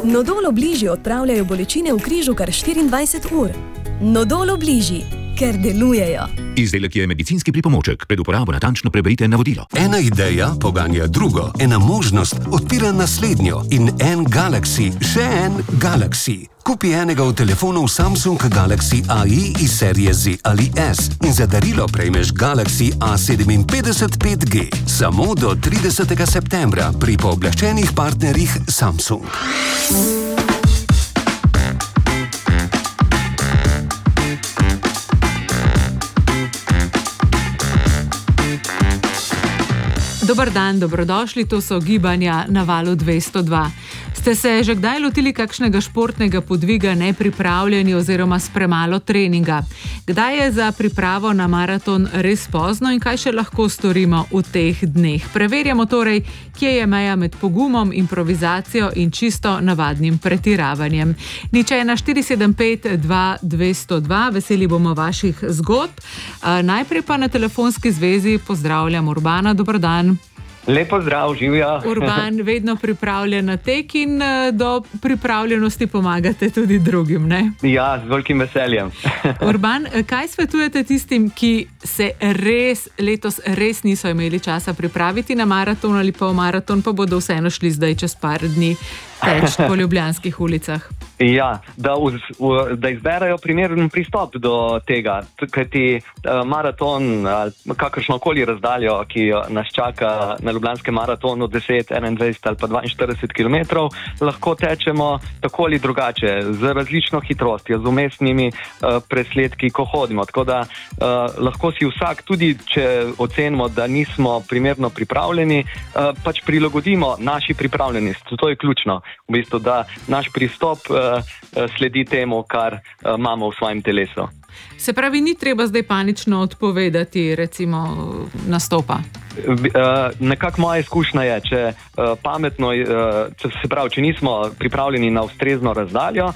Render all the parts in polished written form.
Nodol Obliži odpravljajo bolečine v križu kar 24 ur. Nodol Obliži, ker delujejo. Izdelek je medicinski pripomoček. Pred uporabo natančno preberite navodilo. Ena ideja poganja drugo, ena možnost odpira naslednjo in en Galaxy, še en Galaxy. Kupi enega od telefonov Samsung Galaxy AI iz serije Z ali S in za darilo prejmeš Galaxy A57 5G. Samo do 30. septembra pri pooblaščenih partnerjih Samsung. Dober dan, dobrodošli, to so gibanja na valu 202. Ste se že kdaj lotili kakšnega športnega podviga nepripravljeni oziroma s premalo treninga? Kdaj je za pripravo na maraton res pozno in kaj še lahko storimo v teh dneh? Preverjamo torej, kje je meja med pogumom, improvizacijo in čisto navadnim pretiravanjem. Nič 475 202, veseli bomo vaših zgodb. Najprej pa na telefonski zvezi pozdravljam Urbana, dober dan. Lepo zdrav, živja. Urban, vedno pripravljen na tek in do pripravljenosti pomagate tudi drugim, ne? Ja, z velikim veseljem. Urban, kaj svetujete tistim, ki se letos res niso imeli časa pripraviti na maraton ali pa v maraton, pa bodo vseeno šli zdaj čez par dni teč po ljubljanskih ulicah? Ja, da izberajo primeren pristop do tega, kajti maraton, kakršnokoli razdaljo, ki nas čaka na ljubljanskem maratonu 10, 21 ali pa 42 km, lahko tečemo tako ali drugače, z različno hitrostjo, z umestnimi presledki, ko hodimo. Tako da lahko si vsak, tudi če ocenimo, da nismo primerno pripravljeni, pač prilagodimo naši pripravljenosti. To je ključno, v bistvu, da naš pristop sledi temu, kar imamo v svojem telesu. Se pravi, ni treba zdaj panično odpovedati, recimo, nastopa? Nekako moja izkušnja je, če pametno, se pravi, če nismo pripravljeni na ustrezno razdaljo,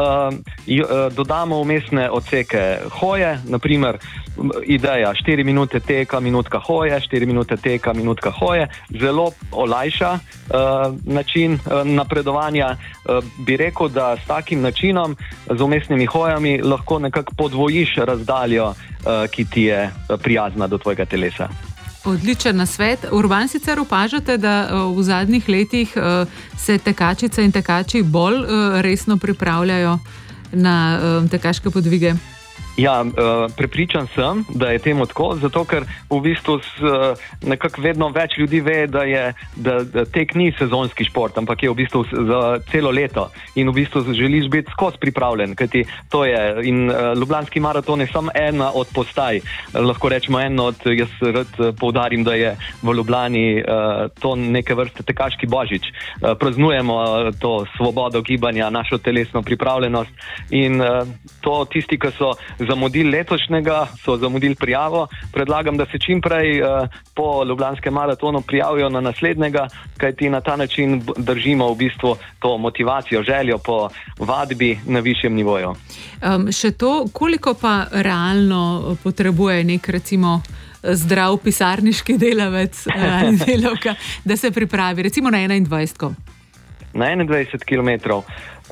dodamo vmesne odseke hoje, naprimer ideja 4 minute teka, minutka hoje, 4 minute teka, minutka hoje, zelo olajša način napredovanja. Bi rekel, da s takim načinom, z vmesnimi hojami, lahko nekako podvojiš razdaljo, ki ti je prijazna do tvojega telesa. Odličen nasvet. Urban, sicer opažate, da v zadnjih letih se tekačice in tekači bolj resno pripravljajo na tekaške podvige? Ja, prepričan sem, da je temu tako, zato ker v bistvu nekako vedno več ljudi ve, da tek ni sezonski šport, ampak je v bistvu za celo leto in v bistvu želiš biti skozi pripravljen, kajti to je. In ljubljanski maraton je samo ena od postaj, lahko rečemo jaz rad poudarim, da je v Ljubljani to neke vrste tekaški božič. Praznujemo to svobodo gibanja, našo telesno pripravljenost in to tisti, ki so zamudili letošnjega, so zamudili prijavo. Predlagam, da se čim prej po ljubljanskem maratonu prijavijo na naslednjega, kajti na ta način držimo v bistvu to motivacijo, željo po vadbi na višjem nivoju. Še to, koliko pa realno potrebuje nek, recimo, zdrav pisarniški delavec ali delavka, da se pripravi, recimo na 21? Na 21 kilometrov.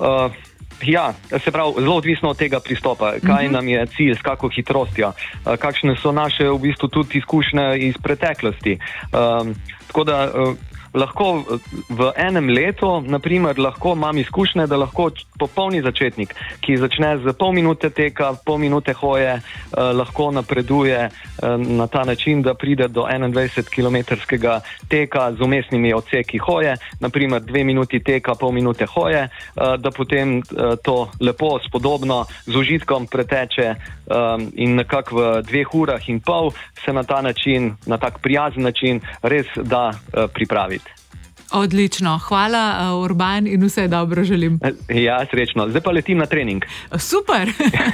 Ja, se pravi, zelo odvisno od tega pristopa, kaj nam je cilj, s kako hitrostjo, kakšne so naše v bistvu tudi izkušnje iz preteklosti. Tako da lahko v enem letu, naprimer, lahko imam izkušnje, da lahko popolni začetnik, ki začne z pol minute teka, pol minute hoje, lahko napreduje na ta način, da pride do 21-kilometrskega teka z vmesnimi odseki hoje, naprimer 2 minuti teka, pol minute hoje, da potem to lepo, spodobno, z užitkom preteče in nekako v 2 urah in pol se na ta način, na tak prijazen način res da pripraviti. Odlično, hvala Urban in vse dobro želim. Ja, srečno. Zdaj pa letim na trening. Super!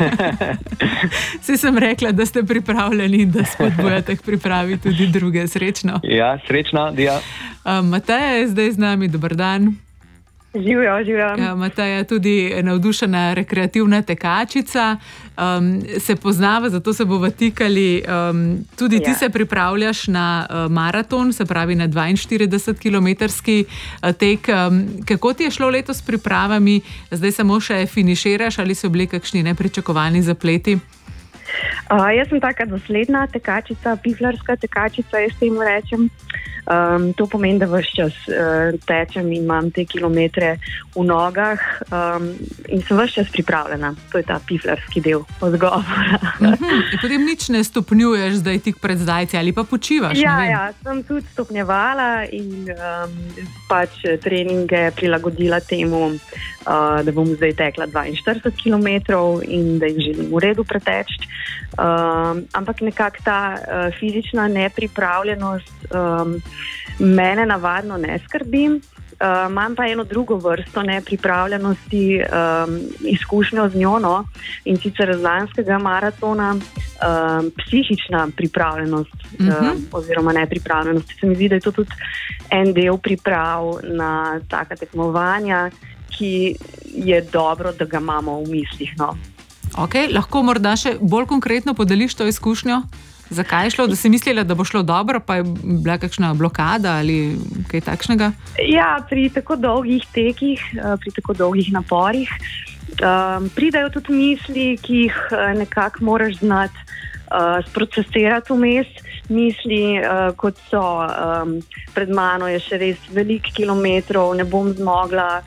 Saj sem rekla, da ste pripravljeni in da spodbujate k pripravi tudi druge. Srečno. Ja, srečno, Dija. Mateja je zdaj z nami, dober dan. Živijo. Mateja je tudi navdušena rekreativna tekačica, se poznava, zato se bova tikali. Tudi ti se pripravljaš na maraton, se pravi na 42-kilometrski tek. Kako ti je šlo letos s pripravami? Zdaj samo še finiširaš ali so bili kakšni nepričakovani zapleti? Jaz sem taka dosledna tekačica, piflarska tekačica, jaz temu rečem. To pomeni, da ves čas tečem in imam te kilometre v nogah in sem ves čas pripravljena. To je ta piflarski del odgovora. Potem nič ne stopnjuješ zdaj tik pred zdajci ali pa počivaš? Ja, sem tudi stopnjevala in pač treninge prilagodila temu, da bom zdaj tekla 42 kilometrov in da jih želim v redu preteči. Ampak nekako ta fizična nepripravljenost mene navadno ne skrbi. Imam pa eno drugo vrsto nepripravljenosti, izkušnjo z njo, in sicer z lanskega maratona, psihična pripravljenost oziroma nepripravljenost. Se mi zdi, da je to tudi en del priprav na taka tekmovanja, ki je dobro, da ga imamo v mislih. Okay, lahko morda še bolj konkretno podeliš to izkušnjo? Zakaj je šlo, da si mislila, da bo šlo dobro, pa je bila kakšna blokada ali kaj takšnega? Ja, pri tako dolgih tekih, pri tako dolgih naporih pridajo tudi misli, ki jih nekako moraš znati sprocesirati vmes. Misli, kot so pred mano je še res veliko kilometrov, ne bom zmogla,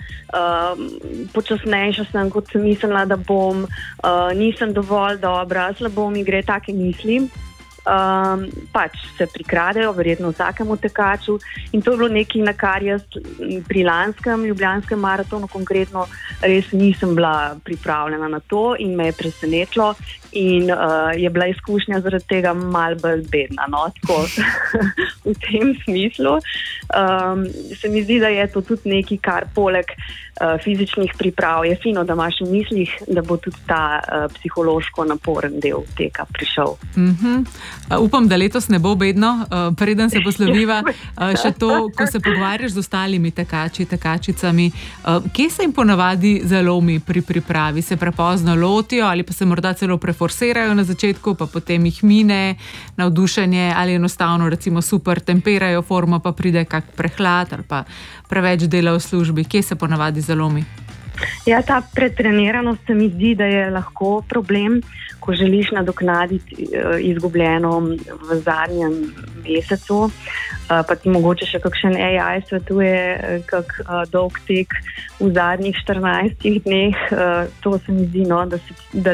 počasnejša sem, kot sem mislila, da bom, nisem dovolj dobra, slabo mi gre, take misli. Pač se prikradejo verjetno vsakemu tekaču in to je bilo nekaj, na kar jaz pri lanskem ljubljanskem maratonu konkretno res nisem bila pripravljena na to in me je presenetilo in je bila izkušnja zaradi tega malo bolj bedna, tako v tem smislu. Se mi zdi, da je to tudi nekaj, kar poleg fizičnih priprav je fino, da imaš v mislih, da bo tudi ta psihološko naporen del teka prišel. Upam, da letos ne bo bedno. Preden se posloviva, še to, ko se pogovarjaš z ostalimi tekačicami, kje se jim ponavadi zalomi pri pripravi? Se prepozno lotijo ali pa se morda celo preforsirajo na začetku, pa potem jih mine navdušenje ali enostavno recimo super temperajo formo, pa pride kak prehlad ali pa preveč dela v službi? Kje se ponavadi zalomi? Ja, ta pretreniranost se mi zdi, da je lahko problem, ko želiš nadoknaditi izgubljeno v zadnjem mesecu, pa ti mogoče še kakšen AI svetuje kak dolg tek v zadnjih 14 dneh. To se mi zdi, da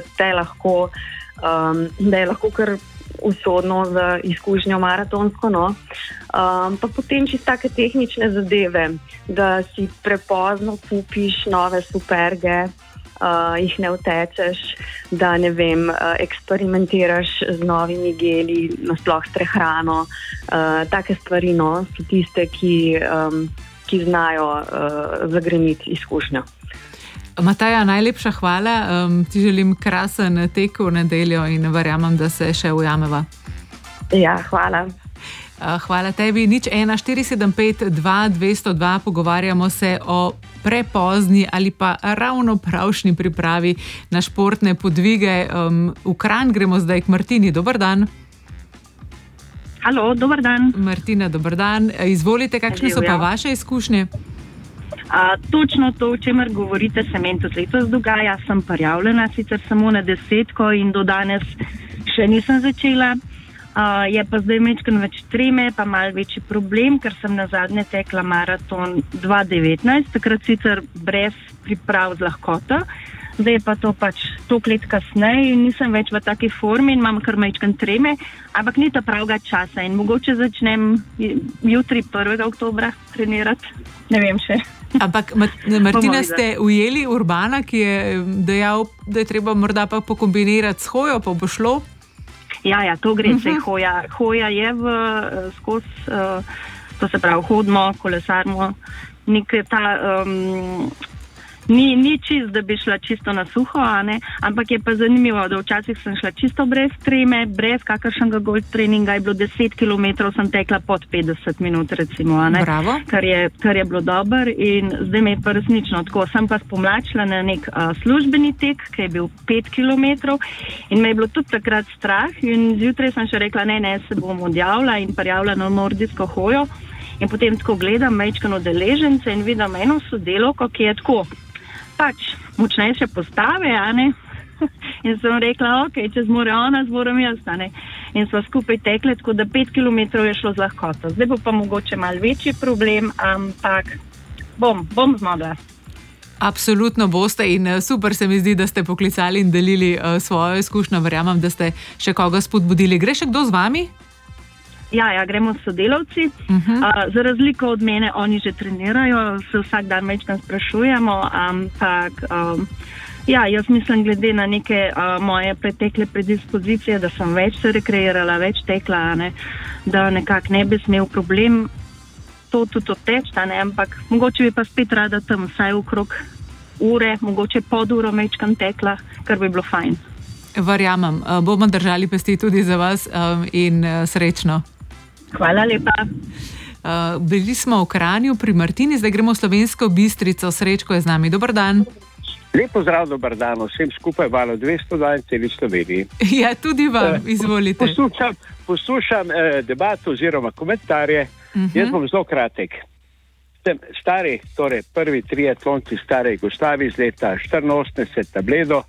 je lahko kar usodno za izkušnjo maratonsko, pa potem čisto take tehnične zadeve, da si prepozno kupiš nove superge, jih ne vtečeš, da ne vem, eksperimentiraš z novimi geli, nasploh s prehrano. Take stvari so tiste, ki znajo zagreniti izkušnjo. Mateja, najlepša hvala. Ti želim krasen tek v nedeljo in verjamem, da se še ujameva. Ja, hvala. Hvala tebi. 01 475 202. Pogovarjamo se o prepozni ali pa ravno pravšnji pripravi na športne podvige. V Kranj gremo zdaj k Martini. Dober dan. Halo, dober dan. Martina, dober dan. Izvolite, kakšne so pa vaše izkušnje? Točno to, o čemer govorite, se meni tudi letos dogaja. Sem prijavljena sicer samo na 10 in do danes še nisem začela. Je pa zdaj mečken več treme, pa malo večji problem, ker sem nazadnje tekla maraton 2019, takrat sicer brez priprav z lahkoto. Zdaj pa to pač 100 let kasneje in nisem več v taki formi in imam kar mečken treme, ampak ni ta pravega časa in mogoče začnem jutri 1. oktobra trenirati, ne vem še. Ampak Martina, ste ujeli Urbana, ki je dejal, da je treba morda pa pokombinirati s hojo, pa bo šlo? Ja, to gre se. Hoja je skozi, to se pravi, hodimo, kolesarimo, nekaj ta Ni čist, da bi šla čisto na suho, ampak je pa zanimivo, da včasih sem šla čisto brez treme, brez kakršnega gold treninga, je bilo 10 km, sem tekla pod 50 minut recimo, Bravo. Kar je bilo dobro in zdaj me je pa resnično tako. Sem pa spomlačila na nek službeni tek, ki je bil 5 km in me je bilo tudi takrat strah in zjutraj sem še rekla, ne, se bom odjavila in prijavila na nordijsko hojo in potem tako gledam majčkano udeležence in vidim eno sodelavko, ki je tako pač močnejše postave, in sem rekla, ok, če zmore ona, zmoram jaz, in sva skupaj tekle, tako da 5 km je šlo z lahkoto. Zdaj bo pa mogoče malo večji problem, ampak bom zmogla. Absolutno boste in super se mi zdi, da ste poklicali in delili svojo izkušnjo. Verjamem, da ste še koga spodbudili. Gre še kdo z vami? Ja, gremo s sodelavci. Za razliko od mene, oni že trenirajo, se vsak dan večkrat sprašujemo, ampak jaz mislim, glede na neke moje pretekle predispozicije, da sem več se rekreirala, več tekla, da nekako ne bi smel problem to tudi odteči, ampak mogoče bi pa spet rada tam vsaj okrog ure, mogoče pod uro večkrat tekla, kar bi bilo fajn. Verjamem, bomo držali pesti tudi za vas in srečno. Hvala lepa. Bili smo v Kranju pri Martini, zdaj gremo v Slovensko Bistrico. Srečko je z nami. Dobar dan. Lep pozdrav, dobar dan vsem skupaj, Valu 202 in celi Sloveniji. Ja, tudi vam, izvolite. Poslušam debato oziroma komentarje. Jaz bom zelo kratek. Sem stari, torej prvi triatlonci stare Jugoslavije iz leta 84 Bledo.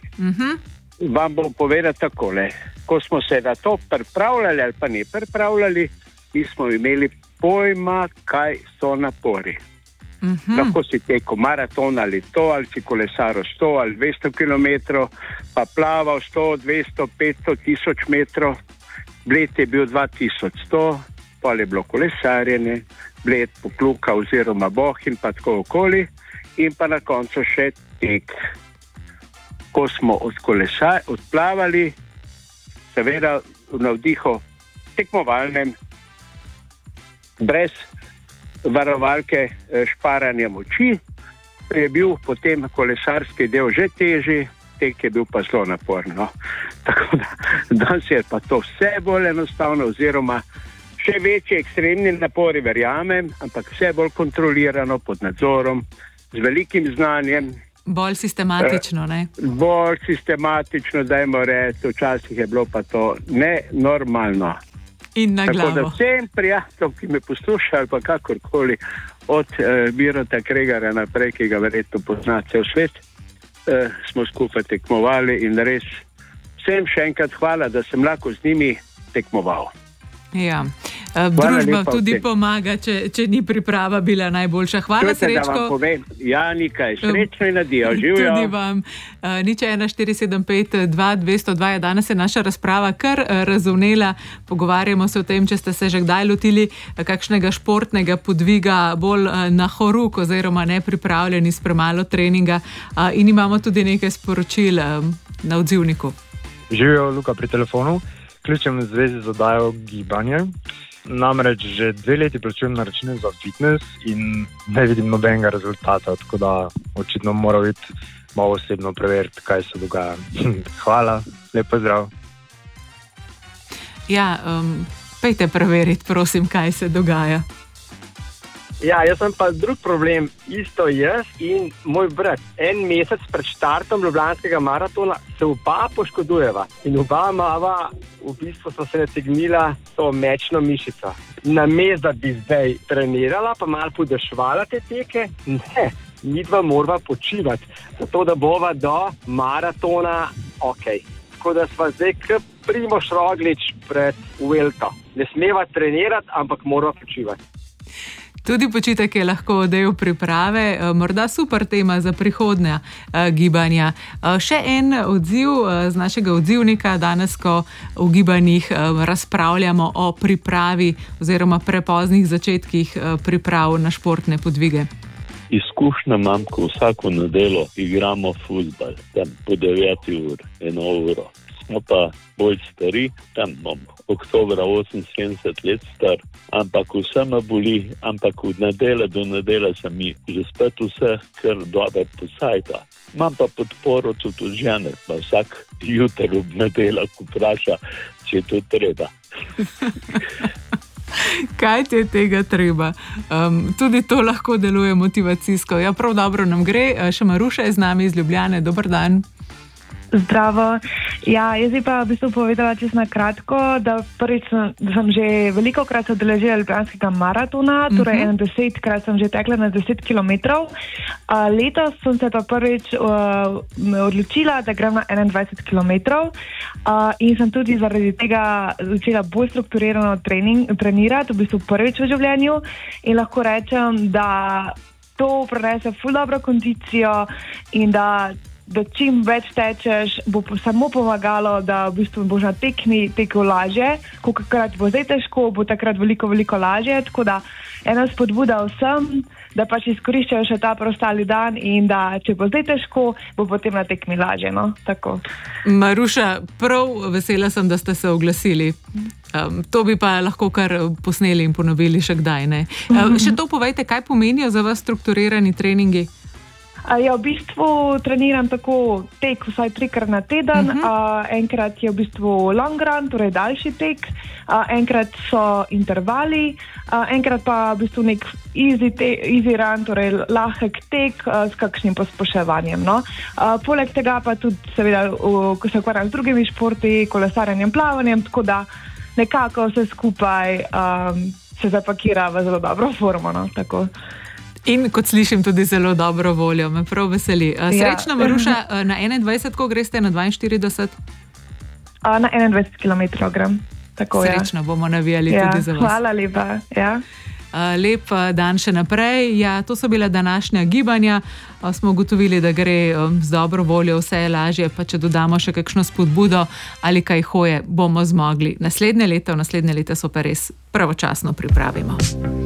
Vam bom povedal takole. Ko smo se na to pripravljali ali pa ne pripravljali, nismo imeli pojma, kaj so napori. Lahko si tekel maraton ali to, ali si kolesaril 100 ali 200 km, pa plaval 100, 200, 500, 1000 metrov. Bled je bil 2100, pol je bilo kolesarjenje, Bled, Pokluka oziroma Bohinj, pa tako okoli, in pa na koncu še tek. Ko smo odplavali, seveda v navdihu tekmovalnem, brez varovalke šparanja moči, je bil potem kolesarski del že težji, tek je bil pa zelo naporno. Tako da danes je pa to vse bolj enostavno, oziroma še večji ekstremni napori, verjamem, ampak vse bolj kontrolirano, pod nadzorom, z velikim znanjem. Bolj sistematično, ne? Bolj sistematično, dajmo reči, včasih je bilo pa to nenormalno. In na glavo. Tako da vsem prijateljem, ki me poslušajo, pa kakorkoli, od Birota Kregara naprej, ki ga verjetno pozna cel svet, smo skupaj tekmovali in res vsem še enkrat hvala, da sem lahko z njimi tekmoval. Ja, družba tudi pomaga, če ni priprava bila najboljša. Hvala, Srečko. Da vam povem, Janika je srečno in adijo, živijo. Tudi vam. Nič 1-475-2-202 je danes naša razprava kar razumela. Pogovarjamo se o tem, če ste se že kdaj lotili kakšnega športnega podviga bolj na horuk oziroma nepripravljeni s premalo treninga. In imamo tudi nekaj sporočil na odzivniku. Živijo, Luka pri telefonu. Ključem v zvezi z oddajo gibanja. Namreč že 2 leti plačujem naročnino za fitness in ne vidim nobenega rezultata, tako da očitno moram iti malo osebno preveriti, kaj se dogaja. Hvala, lep pozdrav. Ja, pejte preveriti, prosim, kaj se dogaja. Ja, jaz sem pa drug problem, isto jaz in moj brat. En mesec pred štartom Ljubljanskega maratona se oba poškodujeva in oba mava, v bistvu so se nategnila to mečno mišico. Namesto, da bi zdaj trenirala, pa malo podešvala te teke, ne, midva morava počivati, zato da bova do maratona ok. Tako da sva zdaj k Primož Roglič pred Vuelto. Ne smeva trenirati, ampak morava počivati. Tudi počitek je lahko del priprave, morda super tema za prihodnja gibanja. Še en odziv z našega odzivnika danes, ko v gibanjih razpravljamo o pripravi oziroma prepoznih začetkih priprav na športne podvige. Izkušnja imam, ko vsako nedeljo igramo fuzbal, tam po 9 ur, 1 uro. Smo pa bolj stari, tam bomo oktobra 78 let star, ampak vse me boli, ampak od nedelje do nedelje se mi že spet vse kar dobro posajta. Imam pa podporo tudi od žene, pa vsak jutr ob nedeljah vpraša, če je to treba. Kaj ti je tega treba? Tudi to lahko deluje motivacijsko. Ja, prav dobro nam gre. Še Maruša je z nami iz Ljubljane. Dober dan. Zdravo. Ja, jaz bi pa v bistvu povedala čisto na kratko, da prvič sem že velikokrat se udeležila ljubljanskega maratona, torej 10krat sem že tekla na 10 kilometrov. Letos sem se pa prvič odločila, da grem na 21 kilometrov in sem tudi zaradi tega začela bolj strukturirano trenirati, v bistvu prvič v življenju in lahko rečem, da to prenese ful dobro kondicijo in da čim več tečeš, bo samo pomagalo, da v bistvu boš na tekmi tekel lažje. Kolikokrat bo zdaj težko, bo takrat veliko lažje. Tako da ena spodbuda vsem, da pač izkoriščajo še ta preostali dan in da če bo zdaj težko, bo potem na tekmi lažje. No? Tako. Maruša, prav vesela sem, da ste se oglasili. To bi pa lahko kar posneli in ponovili še kdaj. Ne? Še to povejte, kaj pomenijo za vas strukturirani treningi? Ja, v bistvu treniram tako tek vsaj 3krat na teden, enkrat je v bistvu long run, torej daljši tek, enkrat so intervali, enkrat pa v bistvu nek easy run, torej lahek tek s kakšnim pospeševanjem. No? Poleg tega pa tudi seveda, ko se ukvarjam z drugimi športi, kolesarjenjem, plavanjem, tako da nekako vse skupaj se zapakira v zelo dobro formo. No? Tako. In kot slišim, tudi zelo dobro voljo, me prav veseli. Srečno, Maruša, na 21, ko greste na 42? Na 21 km grem. Tako, srečno, bomo navijali tudi za vas. Hvala lepa. Ja. Lep dan še naprej. Ja, to so bila današnja gibanja. Smo ugotovili, da gre z dobro voljo, vse je lažje, pa če dodamo še kakšno spodbudo ali kaj hoje, bomo zmogli. Naslednje leto so pa res pravočasno pripravimo.